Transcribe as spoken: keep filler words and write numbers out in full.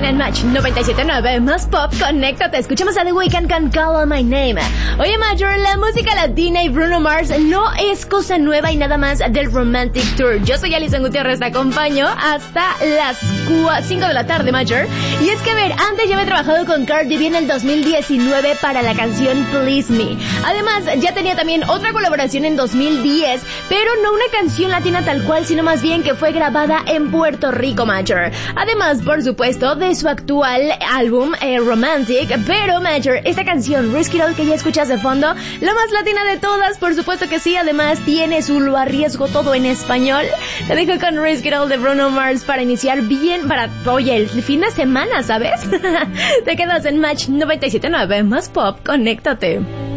Weeknd en Match noventa y siete punto nueve, más pop, conéctate. Escuchamos a The Weeknd con Call My Name. Oye, Major, la música latina y Bruno Mars no es cosa nueva y nada más del Romantic Tour. Yo soy Alison Gutiérrez, te acompaño hasta las cinco de la tarde, Major. Y es que, a ver, antes ya había trabajado con Cardi B en el dos mil diecinueve para la canción Please Me. Además, ya tenía también otra colaboración en dos mil diez, pero no una canción latina tal cual, sino más bien que fue grabada en Puerto Rico, Major. Además, por supuesto, de su actual álbum eh, Romantic, pero Major, esta canción Risk It All que ya escuchas de fondo, la más latina de todas, por supuesto que sí. Además tiene su Lo Arriesgo Todo en español. Te dejo con Risk It All de Bruno Mars para iniciar bien, para, oye, el fin de semana, ¿sabes? Te quedas en Match noventa y siete punto nueve, más pop, conéctate.